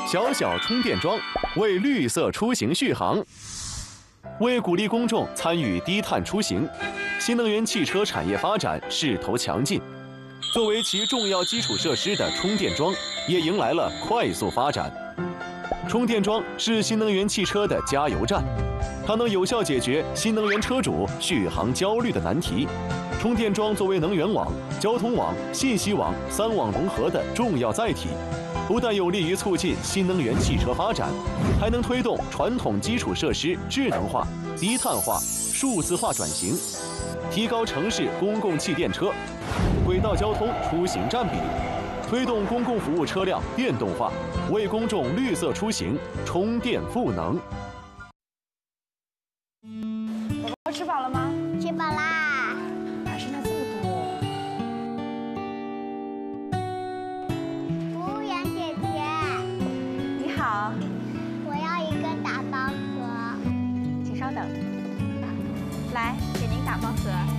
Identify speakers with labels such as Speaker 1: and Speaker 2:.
Speaker 1: 小小充电桩为绿色出行续航。为鼓励公众参与低碳出行，新能源汽车产业发展势头强劲。作为其重要基础设施的充电桩，也迎来了快速发展。充电桩是新能源汽车的加油站，它能有效解决新能源车主续航焦虑的难题。充电桩作为能源网、交通网、信息网3网融合的重要载体，不但有利于促进新能源汽车发展，还能推动传统基础设施智能化、低碳化、数字化转型，提高城市公共气电车、轨道交通出行占比，推动公共服务车辆电动化，为公众绿色出行充电赋能。
Speaker 2: 宝宝吃饱了吗？
Speaker 3: 吃饱啦。
Speaker 2: 哪剩下这么多？
Speaker 3: 服务员姐姐，
Speaker 2: 你好，
Speaker 3: 我要一个打包盒。
Speaker 2: 请稍等。来，给您打包盒。